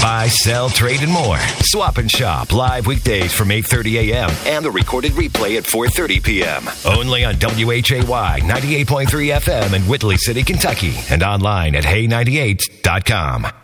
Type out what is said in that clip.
Buy, sell, trade, and more. Swap and Shop live weekdays from 8:30 a.m. and the recorded replay at 4:30 p.m. Only on WHAY 98.3 FM in Whitley City, Kentucky, and online at hay98.com.